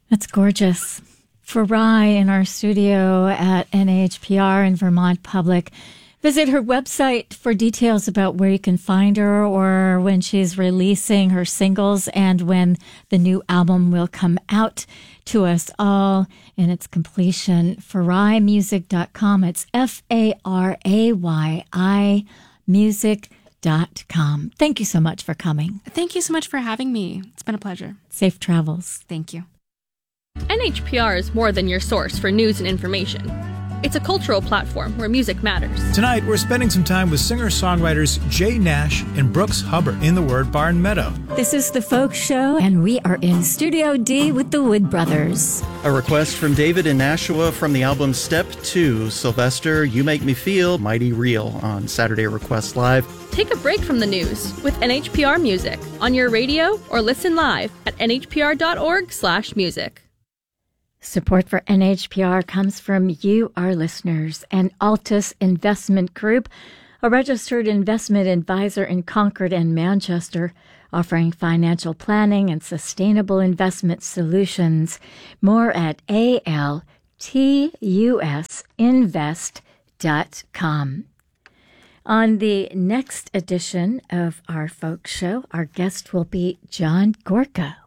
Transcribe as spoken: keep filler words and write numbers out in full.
That's gorgeous. Farai in our studio at N H P R in Vermont Public. Visit her website for details about where you can find her or when she's releasing her singles and when the new album will come out to us all in its completion. farai music dot com. It's F A R A Y I music dot com. Thank you so much for coming. Thank you so much for having me. It's been a pleasure. Safe travels. Thank you. N H P R is more than your source for news and information. It's a cultural platform where music matters. Tonight, we're spending some time with singer-songwriters Jay Nash and Brooks Hubbard in the Word Barn Meadow. This is The Folk Show, and we are in Studio D with the Wood Brothers. A request from David in Nashua from the album Step two, Sylvester, You Make Me Feel Mighty Real on Saturday Request Live. Take a break from the news with N H P R Music on your radio or listen live at N H P R dot org slash music. Support for N H P R comes from you, our listeners, and Altus Investment Group, a registered investment advisor in Concord and Manchester, offering financial planning and sustainable investment solutions. More at A L T U S invest dot com. On the next edition of our Folk Show, our guest will be John Gorka.